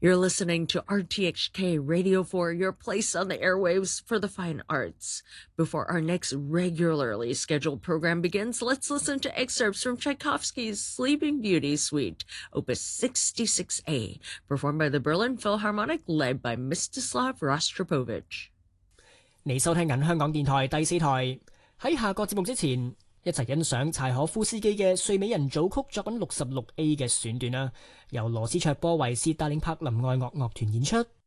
You're listening to RTHK Radio 4, your place on the airwaves for the fine arts. Before our next regularly scheduled program begins, let's listen to excerpts from Tchaikovsky's Sleeping Beauty Suite, Opus 66A, performed by the Berlin Philharmonic, led by Mstislav Rostropovich. 你收聽緊香港電台第四台。喺下個節目之前，一齊欣賞柴可夫斯基嘅《睡美人組曲》作品66A 嘅選段啦，由羅斯卓波維斯帶領柏林愛樂樂團演出。